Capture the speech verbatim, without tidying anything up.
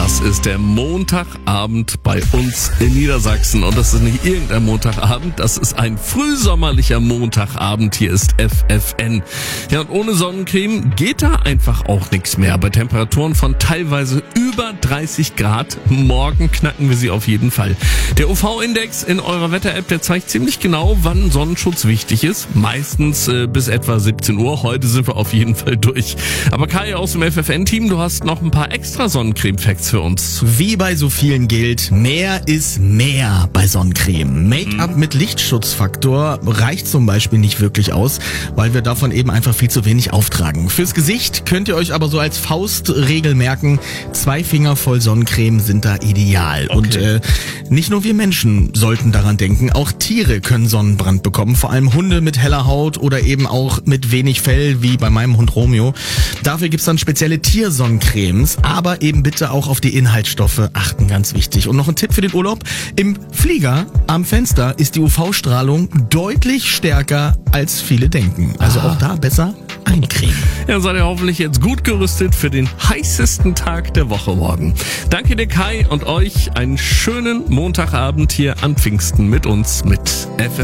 Das ist der Montagabend bei uns in Niedersachsen. Und das ist nicht irgendein Montagabend, das ist ein frühsommerlicher Montagabend. Hier ist F F N. Ja, und ohne Sonnencreme geht da einfach auch nichts mehr. Bei Temperaturen von teilweise über dreißig Grad. Morgen knacken wir sie auf jeden Fall. Der U V-Index in eurer Wetter-App, der zeigt ziemlich genau, wann Sonnenschutz wichtig ist. Meistens äh, bis etwa siebzehn Uhr. Heute sind wir auf jeden Fall durch. Aber Kai aus dem F F N-Team, du hast noch ein paar extra Sonnencreme-Facts für uns. Wie bei so vielen gilt, mehr ist mehr bei Sonnencreme. Make-up mhm. mit Lichtschutzfaktor reicht zum Beispiel nicht wirklich aus, weil wir davon eben einfach viel zu wenig auftragen. Fürs Gesicht könnt ihr euch aber so als Faustregel merken, zwei Finger voll Sonnencreme sind da ideal. Okay. Und äh, nicht nur wir Menschen sollten daran denken, auch Tiere können Sonnenbrand bekommen, vor allem Hunde mit heller Haut oder eben auch mit wenig Fell, wie bei meinem Hund Romeo. Dafür gibt's dann spezielle Tiersonnencremes, aber eben bitte auch auf die Inhaltsstoffe achten, ganz wichtig. Und noch ein Tipp für den Urlaub: Im Flieger am Fenster ist die U V-Strahlung deutlich stärker, als viele denken. Also Ah. auch da besser eincremen. Ja, seid ihr hoffentlich jetzt gut gerüstet für den heißesten Tag der Woche morgen. Danke dir, Kai, und euch einen schönen Montagabend hier an Pfingsten mit uns mit F F N.